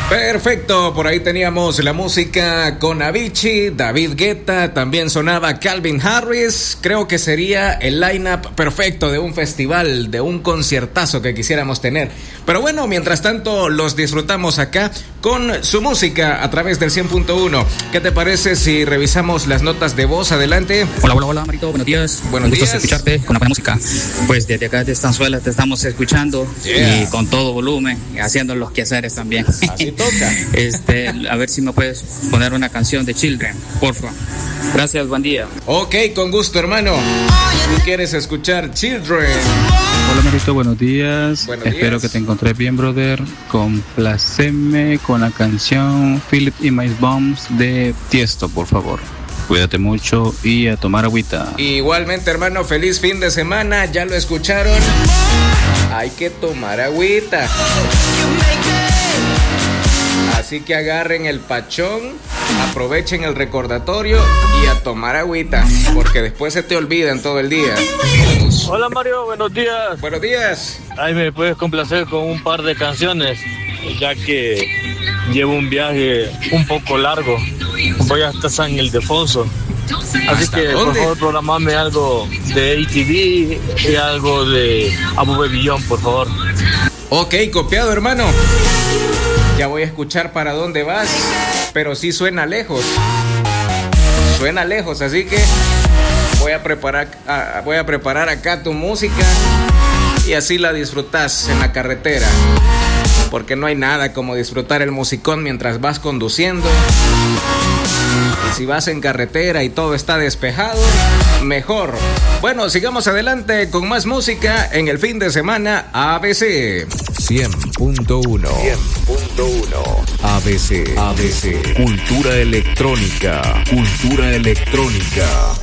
Perfecto, por ahí teníamos la música con Avicii, David Guetta, también sonaba Calvin Harris. Creo que sería el line-up perfecto de un festival, de un conciertazo que quisiéramos tener. Pero bueno, mientras tanto los disfrutamos acá con su música a través del 100.1. ¿Qué te parece si revisamos las notas de voz? Adelante. Hola, Marito, buenos días. Buenos días. Escucharte con la buena música. Pues desde acá de Estanzuela te estamos escuchando y con todo volumen, haciendo los quehaceres también. Así toca. A ver si me puedes poner una canción de Children, porfa. Gracias, buen día. Ok, con gusto, hermano. ¿Tú quieres escuchar Children? Hola, Marito, buenos días. Espero que te encontrés bien, brother. Complaceme con la canción Philip y My Bombs de Tiesto, por favor. Cuídate mucho y a tomar agüita. Igualmente, hermano, feliz fin de semana. Ya lo escucharon. Hay que tomar agüita. Así que agarren el pachón, aprovechen el recordatorio y a tomar agüita, porque después se te olvida en todo el día. Hola, Mario, buenos días. Buenos días. Ahí me puedes complacer con un par de canciones, ya que llevo un viaje un poco largo. Voy hasta San Ildefonso. Así que por favor programame algo de ATV y algo de Abu Bebillón, por favor. Ok, copiado, hermano. Ya voy a escuchar para dónde vas, pero sí suena lejos. Suena lejos, así que voy a preparar acá tu música y así la disfrutas en la carretera. Porque no hay nada como disfrutar el musicón mientras vas conduciendo. Y si vas en carretera y todo está despejado, mejor. Bueno, sigamos adelante con más música en el fin de semana ABC 100.1 ABC Cultura electrónica.